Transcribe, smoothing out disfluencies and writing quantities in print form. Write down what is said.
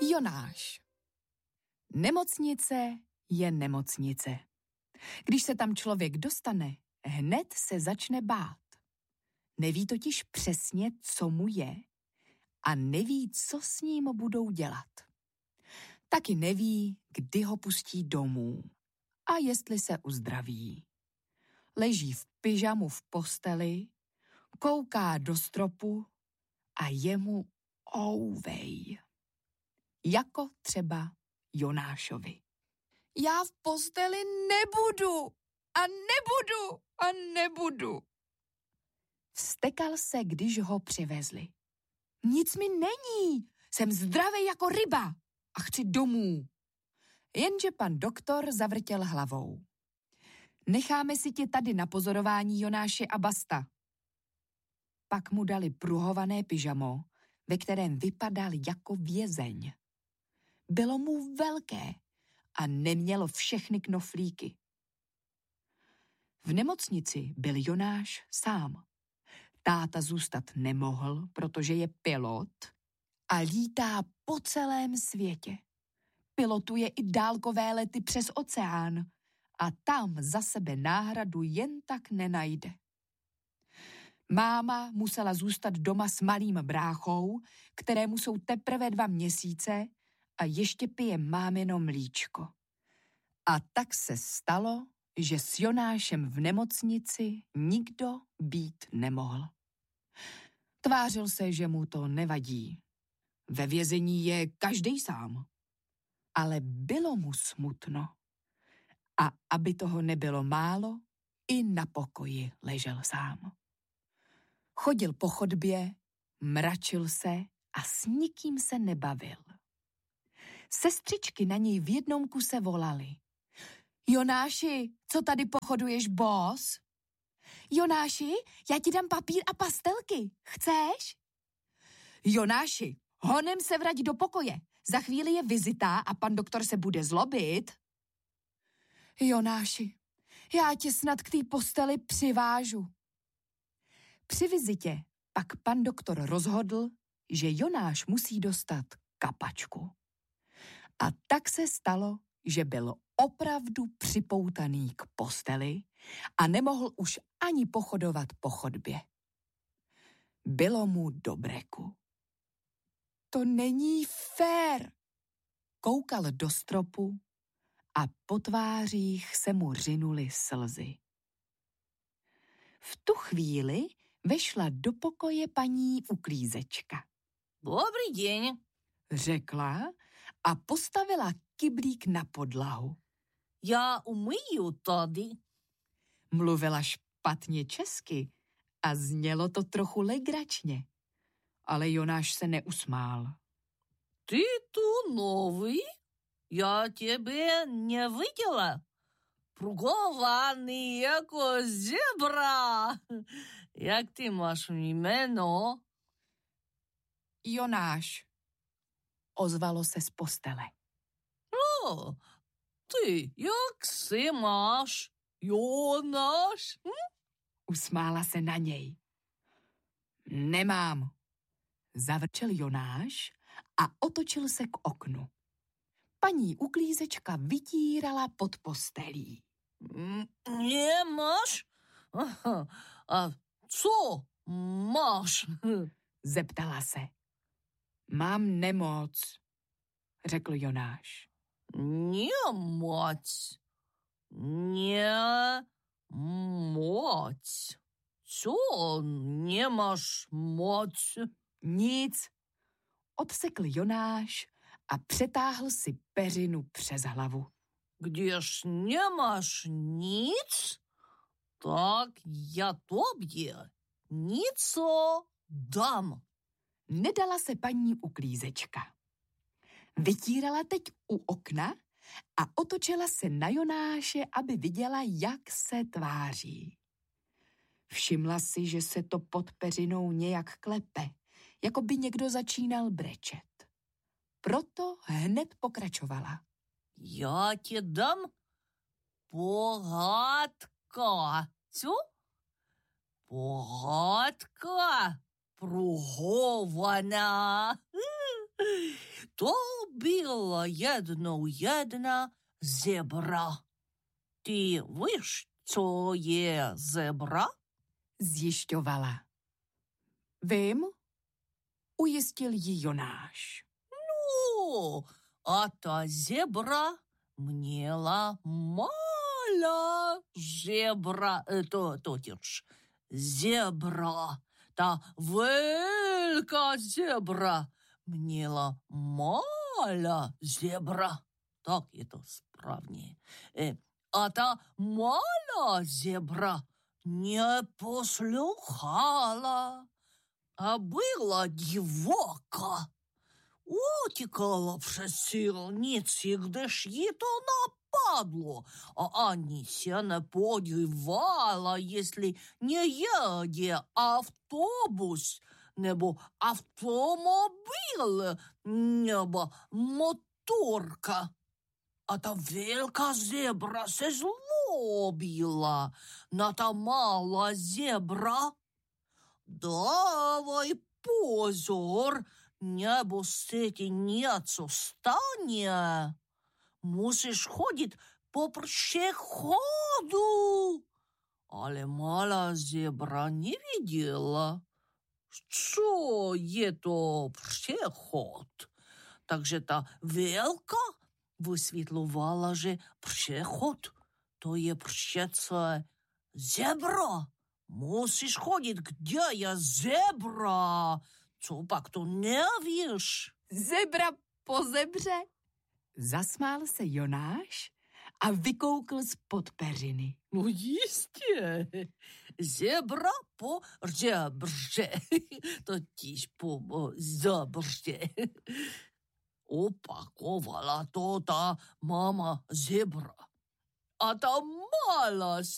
Jonáš. Nemocnice je nemocnice. Když se tam člověk dostane, hned se začne bát. Neví totiž přesně, co mu je a neví, co s ním budou dělat. Taky neví, kdy ho pustí domů a jestli se uzdraví. Leží v pyžamu v posteli, kouká do stropu a je mu ouvej. Jako třeba Jonášovi. Já v posteli nebudu a nebudu. Vztekal se, když ho přivezli. Nic mi není, jsem zdravý jako ryba a chci domů. Jenže pan doktor zavrtěl hlavou. Necháme si tě tady na pozorování, Jonáši, a basta. Pak mu dali pruhované pyžamo, ve kterém vypadal jako vězeň. Bylo mu velké a nemělo všechny knoflíky. V nemocnici byl Jonáš sám. Táta zůstat nemohl, protože je pilot a lítá po celém světě. Pilotuje i dálkové lety přes oceán a tam za sebe náhradu jen tak nenajde. Máma musela zůstat doma s malým bráchou, kterému jsou teprve 2 měsíce a ještě pije mámino mlíčko. A tak se stalo, že s Jonášem v nemocnici nikdo být nemohl. Tvářil se, že mu to nevadí. Ve vězení je každý sám. Ale bylo mu smutno. A aby toho nebylo málo, i na pokoji ležel sám. Chodil po chodbě, mračil se a s nikým se nebavil. Sestřičky na něj v jednom kuse volaly. Jonáši, co tady pochoduješ, boss? Jonáši, já ti dám papír a pastelky. Chceš? Jonáši, honem se vrať do pokoje. Za chvíli je vizita a pan doktor se bude zlobit. Jonáši, já tě snad k té posteli přivážu. Při vizitě pak pan doktor rozhodl, že Jonáš musí dostat kapačku. A tak se stalo, že byl opravdu připoutaný k posteli a nemohl už ani pochodovat po chodbě. Bylo mu do breku. To není fér. Koukal do stropu a po tvářích se mu řinuly slzy. V tu chvíli vešla do pokoje paní uklízečka. Dobrý deň, řekla a postavila kyblík na podlahu. já umyju tady. Mluvila špatně česky a znělo to trochu legračně. Ale Jonáš se neusmál. Ty tu nový? Já tebe neviděla. Prugovaný jako zebra. Jak ty máš jméno? Jonáš, ozvalo se z postele. No, ty, jak si máš, Jonáš? Usmála se na něj. Nemám, zavrčel Jonáš a otočil se k oknu. Paní uklízečka vytírala pod postelí. Nemáš? A co máš? Zeptala se. Mám nemoc, řekl Jonáš. Nemoc. Nemoc. Co nemáš moc? Nic, odsekl Jonáš a přetáhl si peřinu přes hlavu. Když nemáš nic, tak já tobě něco dám. Nedala se paní uklízečka. Vytírala teď u okna a otočila se na Jonáše, aby viděla, jak se tváří. Všimla si, že se to pod peřinou nějak klepe, jako by někdo začínal brečet. Proto hned pokračovala. Já ti dám pohádka. Co? Pohádka pruhovaná. To была jednou jedna zebra. Ty víš, co je zebra? Zjišťovala. Vím, ujistil ji Jonáš. О, а та зебра měla malá žebra, totiž zebra, ta velká zebra měla malá zebra, tak je to správně. A ta malá zebra neposlouchala a byla divoká. Утекала przez silnici, gdyż jej to napadło, a ani się nie podjęła, jeśli nie jedzie autobus, nebo automobil, nebo motorka. A ta wielka zebra se zlobiła na ta mała zebra. Dawaj pozor, небо с этим něco stanie. Musíš chodit po přechodu. Ale malá zebra nevěděla, co je to přechod. Takže ta velká vysvětlovala, že přechod to je přece zebra. Musíš chodit, kde je zebra. Co pak to nevíš? Zebra po zebře? Zasmál se Jonáš a vykoukl spod peřiny. No jistě. Zebra po žebře. Totiž po zebře. Opakovala to ta mama zebra. A ta malá